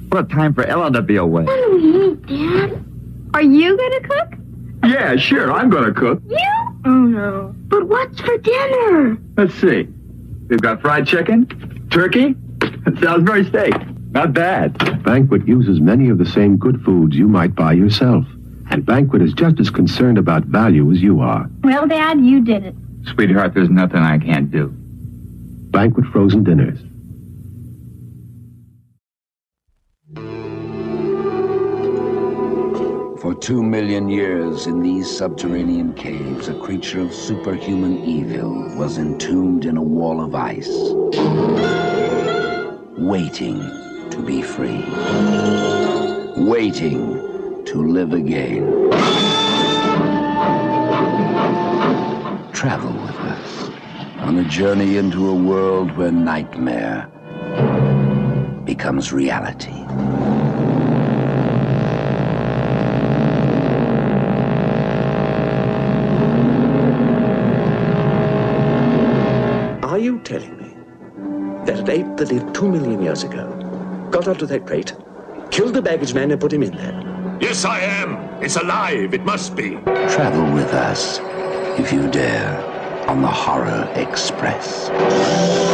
What time for Ella to be away? What do we eat, Dad? Are you gonna cook? Yeah, sure, I'm gonna cook. You? Oh, no. But what's for dinner? Let's see. We've got fried chicken, turkey, Salisbury steak. Not bad. Banquet uses many of the same good foods you might buy yourself. And Banquet is just as concerned about value as you are. Well, Dad, you did it. Sweetheart, there's nothing I can't do. Banquet frozen dinners. For 2 million years in these subterranean caves, a creature of superhuman evil was entombed in a wall of ice, waiting to be free, waiting to live again. Travel with us on a journey into a world where nightmare becomes reality. Are you telling me that an ape that lived 2 million years ago got onto that crate, killed the baggage man and put him in there? Yes, I am. It's alive. It must be. Travel with us, if you dare, on the Horror Express.